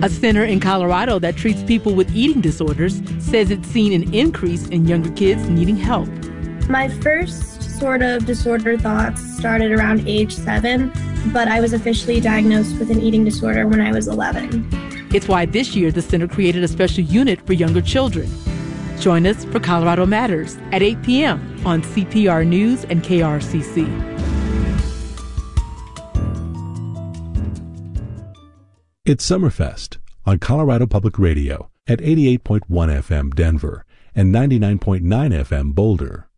A center in Colorado that treats people with eating disorders says it's seen an increase in younger kids needing help. My first sort of disorder thoughts started around age 7, but I was officially diagnosed with an eating disorder when I was 11. It's why this year the center created a special unit for younger children. Join us for Colorado Matters at 8 p.m. on CPR News and KRCC. It's Summerfest on Colorado Public Radio at 88.1 FM Denver and 99.9 FM Boulder.